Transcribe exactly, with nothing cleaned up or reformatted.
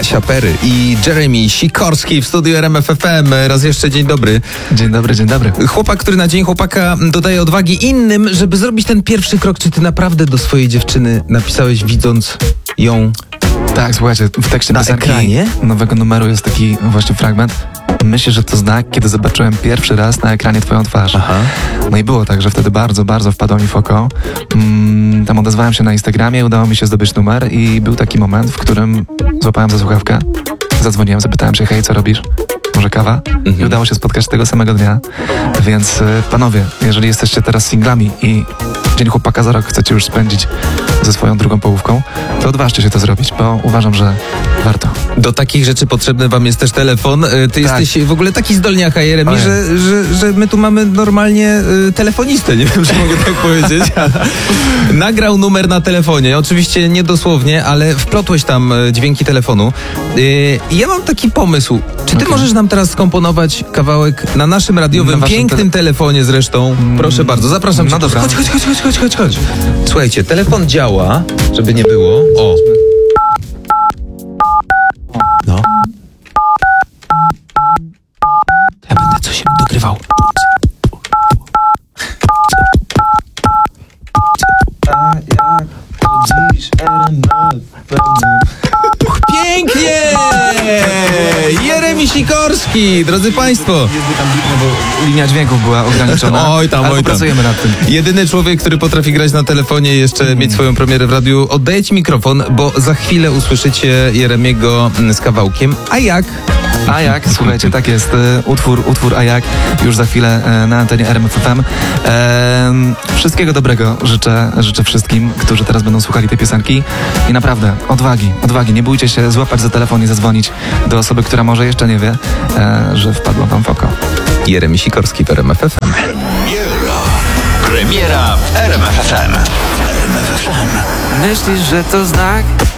Kasia Perry i Jeremy Sikorski w studiu R M F F M. Raz jeszcze dzień dobry. Dzień dobry, dzień dobry. Chłopak, który na Dzień Chłopaka dodaje odwagi innym, żeby zrobić ten pierwszy krok. Czy ty naprawdę do swojej dziewczyny napisałeś, widząc ją? Tak, słuchajcie, w tekście Na piosenki ekranie? nowego numeru jest taki właśnie fragment. Myślę, że to znak, kiedy zobaczyłem pierwszy raz na ekranie twoją twarz. Aha. No i było tak, że wtedy bardzo, bardzo wpadło mi w oko. Mm, tam odezwałem się na Instagramie, udało mi się zdobyć numer i był taki moment, w którym złapałem za słuchawkę, zadzwoniłem, zapytałem się, hej, co robisz? Może kawa? Mhm. I udało się spotkać tego samego dnia. Więc y, panowie, jeżeli jesteście teraz singlami i Dzień Chłopaka za rok chcecie już spędzić ze swoją drugą połówką, to odważcie się to zrobić, bo uważam, że warto. Do takich rzeczy potrzebny wam jest też telefon. Y, Ty Tak. jesteś w ogóle taki zdolniaka, Jeremi, Ojej. że, że, że my tu mamy normalnie y, telefonistę. Nie wiem, czy mogę tak powiedzieć. Nagrał numer na telefonie. Oczywiście nie dosłownie, ale wplotłeś tam y, dźwięki telefonu. Y, I ja mam taki pomysł. Czy ty Okej. możesz nam teraz skomponować kawałek na naszym radiowym, Na waszym pięknym tele- telefonie zresztą? Proszę bardzo, zapraszam cię. No dobra. Chodź, chodź, chodź, chodź, chodź, chodź, chodź. Słuchajcie, telefon działa, żeby nie było. O. No. Ja będę coś dogrywał. Pięknie! Jeremi Sikorski, drodzy państwo. Bo linia dźwięków była ograniczona. Oj tam, ale oj tam. pracujemy nad tym. Jedyny człowiek, który potrafi grać na telefonie i jeszcze mieć swoją premierę w radiu. Oddaję ci mikrofon, bo za chwilę usłyszycie Jeremiego mm, z kawałkiem. A jak? A jak? Słuchajcie, tak jest. e, Utwór, utwór A jak? Już za chwilę e, na antenie R M F F M. E, wszystkiego dobrego życzę, życzę wszystkim, którzy teraz będą słuchali tej piosenki. I naprawdę, odwagi, odwagi. Nie bójcie się złapać za telefon i zadzwonić do osoby, która może jeszcze nie wie, e, że wpadła wam w oko. Jeremi Sikorski w R M F F M. Premiera. Premiera w R M F F M. Myślisz, że to znak?